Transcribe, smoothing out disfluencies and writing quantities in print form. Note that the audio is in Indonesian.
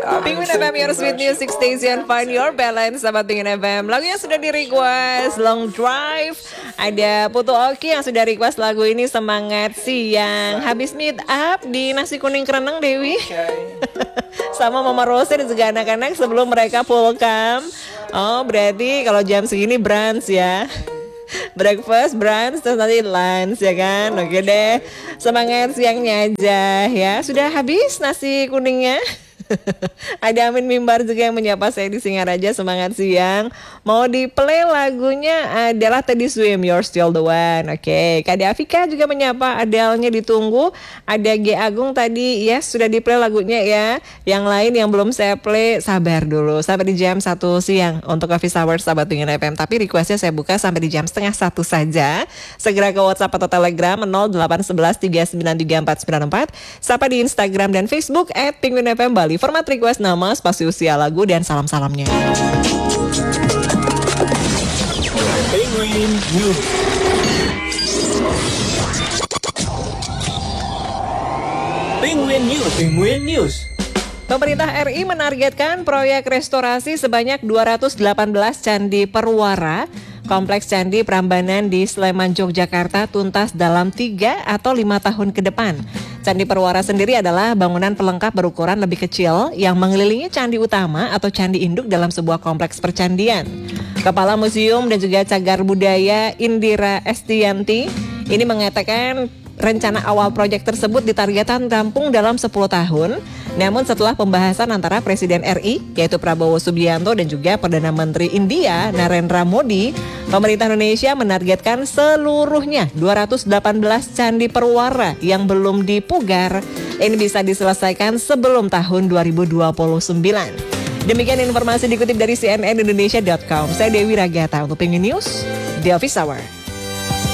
Penguin FM, your sweet music station, find your balance, sahabat Penguin FM. Lagunya sudah di request, Long Drive. Ada Putu Oki yang sudah request lagu ini, Semangat Siang. Habis meet up di nasi kuning kereneng, Dewi. Sama Mama Rose dan juga anak-anak sebelum mereka full camp. Oh, berarti kalau jam segini brunch ya. Breakfast, brunch, terus nanti lunch ya kan. Oke deh, semangat siangnya aja ya. Sudah habis nasi kuningnya? Ada Amin Mimbar juga yang menyapa saya di Singaraja. Semangat siang. Mau di play lagunya adalah Teddy Swim, You're Still the One. Oke, Kak Afika juga menyapa, Adelnya ditunggu. Ada G Agung tadi, yes, sudah di play lagunya ya. Yang lain yang belum saya play, sabar dulu sampai di jam 1 siang untuk Coffee Hour sahabat Penguin FM. Tapi requestnya saya buka sampai di jam setengah 1 saja. Segera ke WhatsApp atau Telegram 0811 3934994. Sapa di Instagram dan Facebook @penguinfm Bali. Format request nama, spasi usia lagu, dan salam-salamnya. Penguin News. Penguin News. Penguin News. Pemerintah RI menargetkan proyek restorasi sebanyak 218 candi perwara Kompleks Candi Prambanan di Sleman, Yogyakarta tuntas dalam 3 atau 5 tahun ke depan. Candi Perwara sendiri adalah bangunan pelengkap berukuran lebih kecil yang mengelilingi candi utama atau candi induk dalam sebuah kompleks percandian. Kepala Museum dan juga Cagar Budaya Indira Estianti ini mengatakan rencana awal proyek tersebut ditargetkan rampung dalam 10 tahun. Namun setelah pembahasan antara Presiden RI yaitu Prabowo Subianto dan juga Perdana Menteri India Narendra Modi, pemerintah Indonesia menargetkan seluruhnya 218 candi perwara yang belum dipugar ini bisa diselesaikan sebelum tahun 2029. Demikian informasi dikutip dari cnnindonesia.com. Saya Dewi Ragata untuk Penguin News, The Office Hour.